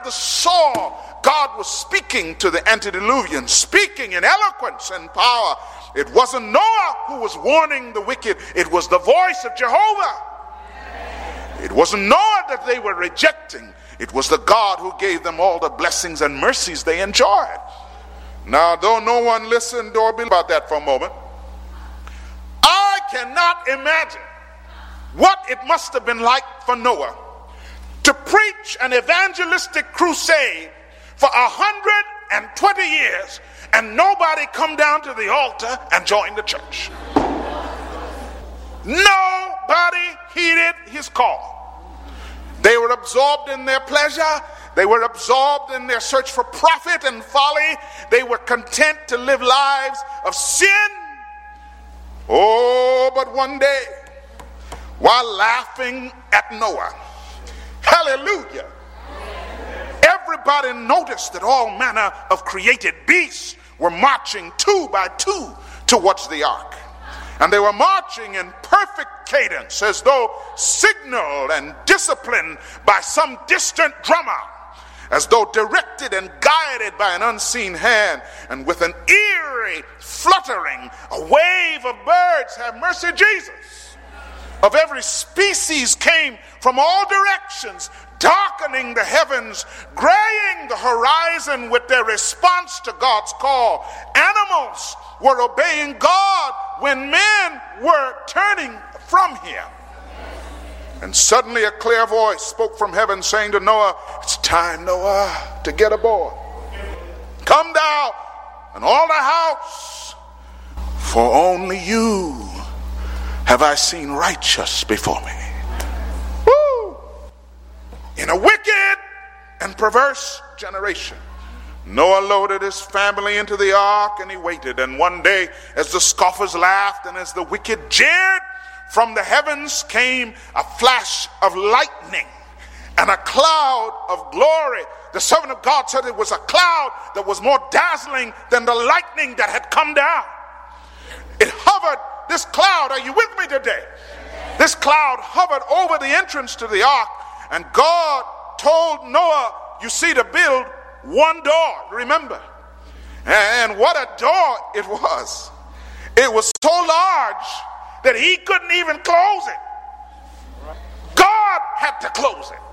of the saw, God was speaking to the antediluvians, speaking in eloquence and power. It wasn't Noah who was warning the wicked. It was the voice of Jehovah. It wasn't Noah that they were rejecting. It was the God who gave them all the blessings and mercies they enjoyed. Now, though no one listened or believed about that for a moment, I cannot imagine what it must have been like for Noah to preach an evangelistic crusade for 120 years and nobody come down to the altar and join the church. Nobody heeded his call. They were absorbed in their pleasure. They were absorbed in their search for profit and folly. They were content to live lives of sin. Oh, but one day, while laughing at Noah, hallelujah, everybody noticed that all manner of created beasts were marching 2 by 2 towards the ark. And they were marching in perfect cadence, as though signaled and disciplined by some distant drummer, as though directed and guided by an unseen hand. And with an eerie fluttering, a wave of birds, have mercy, Jesus, of every species came from all directions, darkening the heavens, graying the horizon with their response to God's call. Animals were obeying God when men were turning from him. And suddenly a clear voice spoke from heaven saying to Noah, "It's time, Noah, to get aboard. Come down and all the house, for only you have I seen righteous before me." Woo! In a wicked and perverse generation, Noah loaded his family into the ark and he waited. And one day, as the scoffers laughed and as the wicked jeered, from the heavens came a flash of lightning and a cloud of glory. The servant of God said it was a cloud that was more dazzling than the lightning that had come down. It hovered, this cloud, are you with me today? This cloud hovered over the entrance to the ark, and God told Noah, you see, to build one door, remember. And what a door it was. It was so large that he couldn't even close it. God had to close it.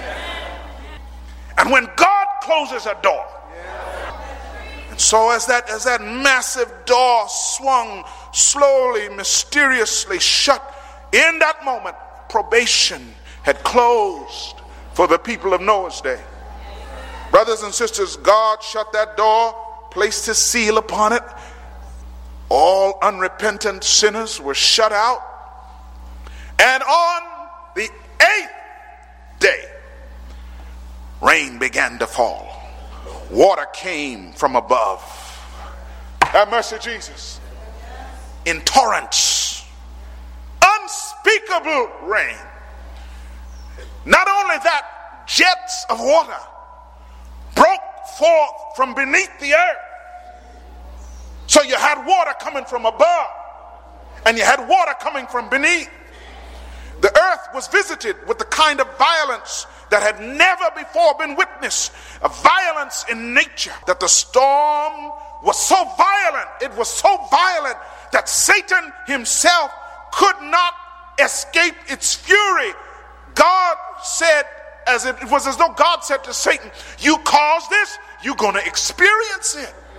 And when God closes a door, and so as that massive door swung slowly, mysteriously shut, in that moment, probation had closed for the people of Noah's day. Brothers and sisters, God shut that door, placed his seal upon it. All unrepentant sinners were shut out. And on the 8th day, rain began to fall. Water came from above. Have mercy, Jesus. In torrents. Unspeakable rain. Not only that, jets of water broke forth from beneath the earth. So you had water coming from above and you had water coming from beneath. The earth was visited with the kind of violence that had never before been witnessed, a violence in nature, that the storm was so violent, it was so violent that Satan himself could not escape its fury. God said, it was as though God said to Satan, you caused this, you're going to experience it.